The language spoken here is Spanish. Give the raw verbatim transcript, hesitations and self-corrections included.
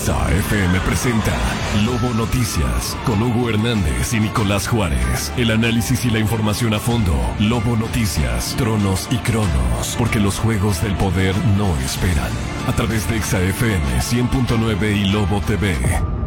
Exa F M presenta Lobo Noticias con Hugo Hernández y Nicolás Juárez. El análisis y la información a fondo. Lobo Noticias, Tronos y Cronos, porque los juegos del poder no esperan. A través de Exa F M cien punto nueve y Lobo T V.